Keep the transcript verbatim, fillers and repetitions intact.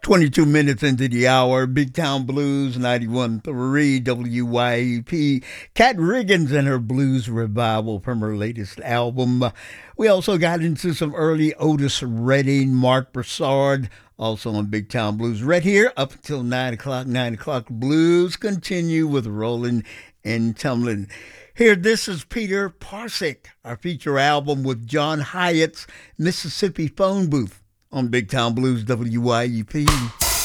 twenty-two minutes into the hour, Big Town Blues, ninety-one point three W Y E P. Kat Riggins and her blues revival from her latest album. We also got into some early Otis Redding, Mark Broussard, also on Big Town Blues. Right here up until nine o'clock. nine o'clock blues continue with Rolling and Tumbling. Here, this is Peter Parcek, our feature album with John Hyatt's Mississippi Phone Booth on Big Town Blues W Y E P.